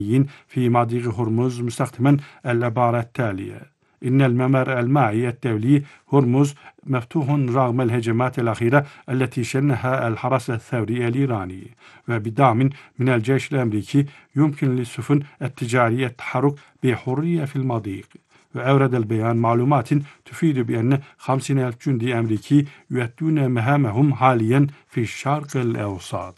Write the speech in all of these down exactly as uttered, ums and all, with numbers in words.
في مضيق هرمز مستخدما العبارة التالية: إن الممر المائي الدولي هرمز مفتوح رغم الهجمات الأخيرة التي شنها الحرس الثوري الإيراني، وبدعم من الجيش الأمريكي يمكن للسفن التجارية التحرك بحرية في المضيق. وأورد البيان معلومات تفيد بأن خمسين ألف جندي أمريكي يؤدون مهامهم حاليا في الشرق الأوسط.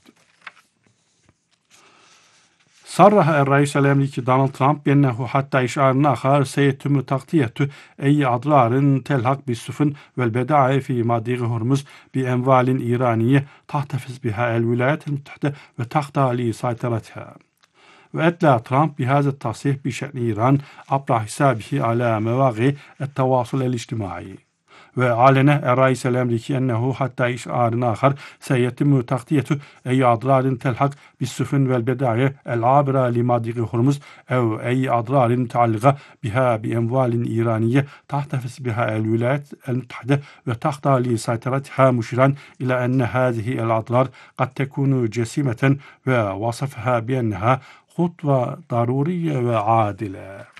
صرح الرئيس الأمريكي دونالد ترامب بأنه حتى إشعار آخر سيتم تغطية أي أضرار تلحق بالسفن والبضائع في مضيق هرمز بأموال إيرانية تحتفظ بها الولايات المتحدة وتخضع لسيطرتها. وأدلى ترامب بهذا التصريح بشأن إيران عبر حسابه على مواقع التواصل الاجتماعي. وأعلن الرئيس الأمريكي أنه حتى إشعار آخر سيتم تغطية أي أضرار تلحق بالسفن والبضائع العابرة لمضيق هرمز أو أي أضرار متعلقة بها بأموال إيرانية تحتفظ بها الولايات المتحدة وتخضع لسيطرتها، مشيرا إلى أن هذه الأضرار قد تكون جسيمة، ووصفها بأنها خطوة ضرورية وعادلة.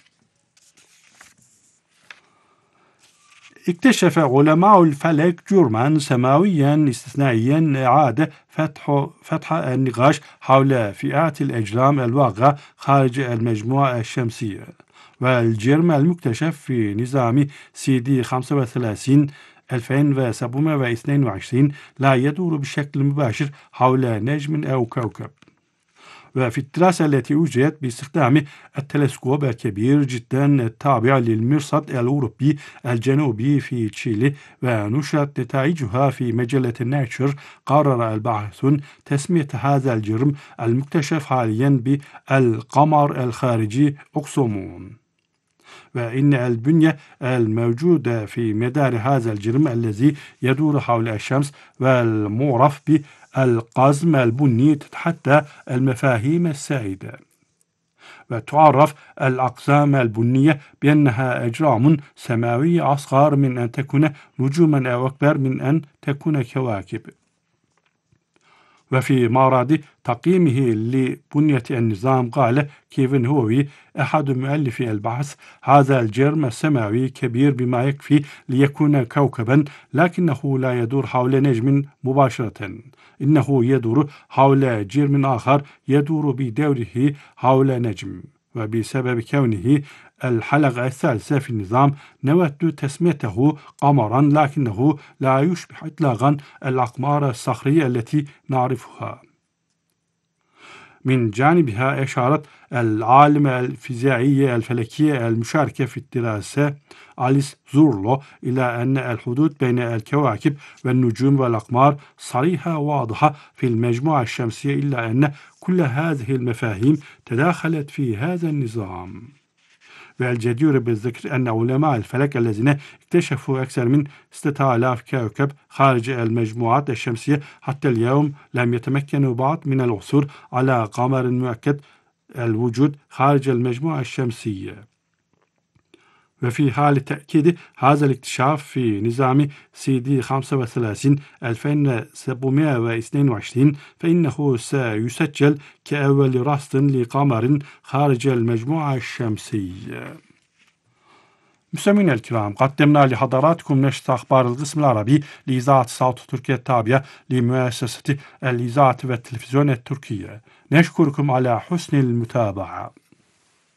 اكتشف علماء الفلك جرما سماويا استثنائيا أعاد فتح, فتح النقاش حول فئات الأجرام الواقعة خارج المجموعة الشمسية. والجرم المكتشف في نظام سي دي خمسة وثلاثين ألفين وسبعمائة واثنين وعشرين لا يدور بشكل مباشر حول نجم أو كوكب. وفي الدراسة التي أجريت باستخدام التلسكوب الكبير جدا التابع للمرصد الأوروبي الجنوبي في تشيلي ونشرت نتائجها في مجلة ناتشر، قرر الباحثون تسمية هذا الجرم المكتشف حاليا بالقمر الخارجي أكسومون. وإن البنية الموجودة في مدار هذا الجرم الذي يدور حول الشمس والمعرف بالقزم البني تتحدى المفاهيم السائدة. وتعرف الأقزام البنية بأنها أجرام سماوية أصغر من أن تكون نجوما أو أكبر من أن تكون كواكب. وفي معرض تقييمه لبنية النظام قال كيفن هوي أحد مؤلفي البحث: هذا الجرم السماوي كبير بما يكفي ليكون كوكبا، لكنه لا يدور حول نجم مباشرة، إنه يدور حول جرم آخر يدور بدوره حول نجم. وبسبب كونه الحلقة الثالثة في النظام نود تسميته قمرا، لكنه لا يشبه إطلاقا الأقمار الصخرية التي نعرفها. من جانبها أشارت العالمة الفيزيائية الفلكية المشاركة في الدراسة أليس زورلو إلى أن الحدود بين الكواكب والنجوم والأقمار صريحة واضحة في المجموعة الشمسية، إلا أن كل هذه المفاهيم تداخلت في هذا النظام. والجدير بالذكر أن علماء الفلك الذين اكتشفوا أكثر من ستة آلاف كوكب خارج المجموعات الشمسية حتى اليوم لم يتمكنوا بعد من العثور على قمر مؤكد الوجود خارج المجموعة الشمسية. وفي حال تأكيد هذا الاكتشاف في نظام سي دي خمسة وثلاثين ألفين وسبعمائة واثنين وعشرين فإنه سيسجل كأول رصد لقمر خارج المجموعة الشمسية. مستمعينا الكرام، قدمنا لحضراتكم نشرة أخبار القسم العربي لإذاعة صوت تركيا التابعة لمؤسسة الإذاعة والتلفزيون التركية. نشكركم على حسن المتابعة.